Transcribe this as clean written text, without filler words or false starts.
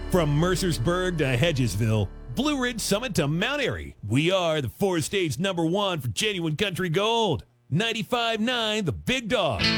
From Mercersburg to Hedgesville, Blue Ridge Summit to Mount Airy, we are the four states #1 for genuine country gold. 95.9 The Big Dog.